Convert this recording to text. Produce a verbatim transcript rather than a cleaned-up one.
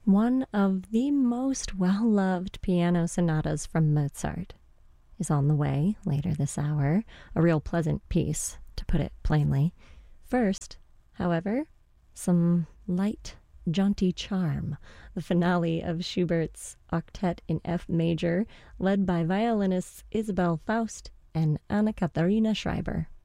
One of the most well-loved piano sonatas from Mozart is on the way later this hour, a real pleasant piece, to put it plainly. First, however, some light, jaunty charm, the finale of Schubert's Octet in F major, led by violinists Isabel Faust and Anna Katharina Schreiber.